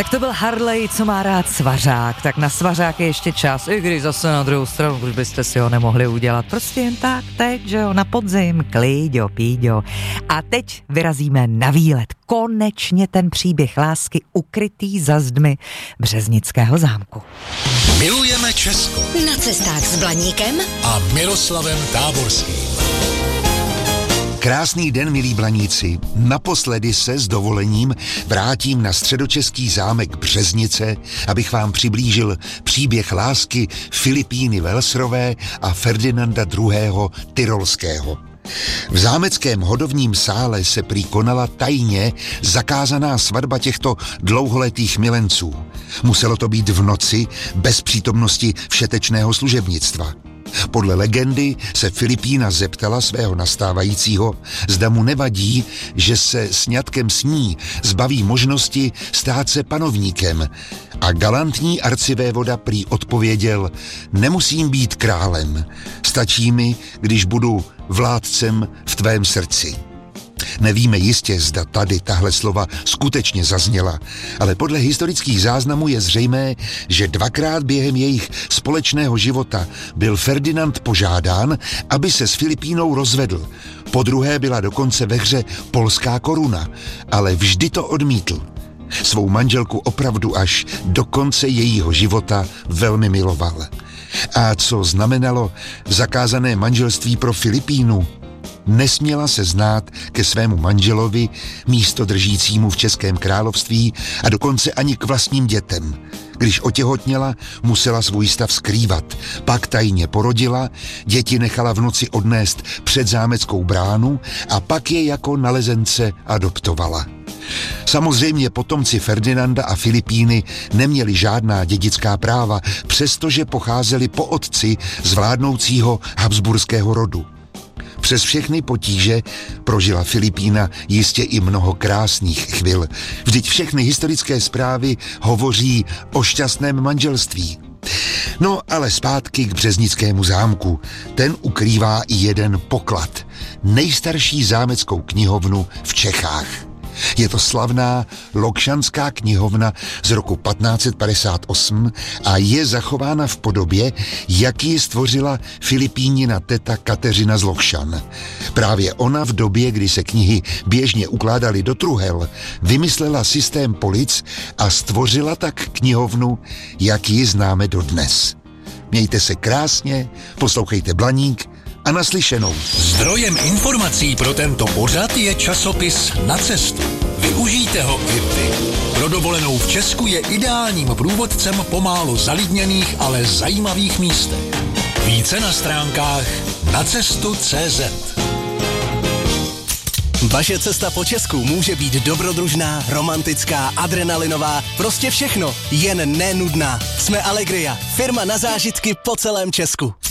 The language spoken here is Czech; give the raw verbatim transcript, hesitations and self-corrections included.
Tak to byl Harley, co má rád svařák. Tak na svařák je ještě čas, i když zase na druhou stranu, už byste si ho nemohli udělat. Prostě jen tak teď, že jo, na podzim, klíďo, píďo. A teď vyrazíme na výlet. Konečně ten příběh lásky ukrytý za zdmi Březnického zámku. Milujeme Česko. Na cestách s Blaníkem A Miroslavem Táborským. Krásný den, milí Blaníci. Naposledy se s dovolením vrátím na středočeský zámek Březnice, abych vám přiblížil příběh lásky Filipíny Welsrové a Ferdinanda druhého. Tyrolského. V zámeckém hodovním sále se prý konala tajně zakázaná svatba těchto dlouholetých milenců. Muselo to být v noci bez přítomnosti všetečného služebnictva. Podle legendy se Filipína zeptala svého nastávajícího, zda mu nevadí, že se sňatkem s ní zbaví možnosti stát se panovníkem. A galantní arcivévoda prý odpověděl: nemusím být králem, stačí mi, když budu vládcem v tvém srdci. Nevíme jistě, zda tady tahle slova skutečně zazněla, ale podle historických záznamů je zřejmé, že dvakrát během jejich společného života byl Ferdinand požádán, aby se s Filipínou rozvedl. Podruhé byla dokonce ve hře polská koruna, ale vždy to odmítl. Svou manželku opravdu až do konce jejího života velmi miloval. A co znamenalo zakázané manželství pro Filipínu? Nesměla se znát ke svému manželovi, místo držícímu v Českém království, a dokonce ani k vlastním dětem. Když otěhotněla, musela svůj stav skrývat. Pak tajně porodila, děti nechala v noci odnést před zámeckou bránu a pak je jako nalezence adoptovala. Samozřejmě potomci Ferdinanda a Filipíny neměli žádná dědická práva, přestože pocházeli po otci z vládnoucího habsburského rodu. Přes všechny potíže prožila Filipína jistě i mnoho krásných chvil. Vždyť všechny historické zprávy hovoří o šťastném manželství. No ale zpátky k Březnickému zámku. Ten ukrývá i jeden poklad. Nejstarší zámeckou knihovnu v Čechách. Je to slavná Lokšanská knihovna z roku patnáct set padesát osm a je zachována v podobě, jak ji stvořila Filipínina teta Kateřina z Lokšan. Právě ona v době, kdy se knihy běžně ukládaly do truhel, vymyslela systém polic a stvořila tak knihovnu, jak ji známe dodnes. Mějte se krásně, poslouchejte Blaník a naslyšenou. Zdrojem informací pro tento pořad je časopis Na cestu. Využijte ho i vy. Pro dovolenou v Česku je ideálním průvodcem po málo zalidněných, ale zajímavých místech. Více na stránkách nacestu tečka cé zet. Vaše cesta po Česku může být dobrodružná, romantická, adrenalinová, prostě všechno, jen nenudná. Jsme Allegria, firma na zážitky po celém Česku.